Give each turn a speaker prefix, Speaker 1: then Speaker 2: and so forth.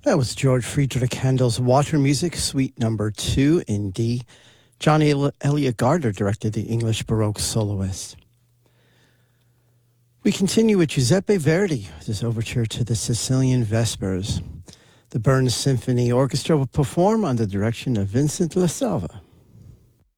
Speaker 1: That was George Friedrich Handel's Water Music, Suite Number 2 in D. John Elliott Gardner directed the English Baroque soloist. We continue with Giuseppe Verdi, his overture to the Sicilian Vespers. The Burns Symphony Orchestra will perform under the direction of Vincent La Salva.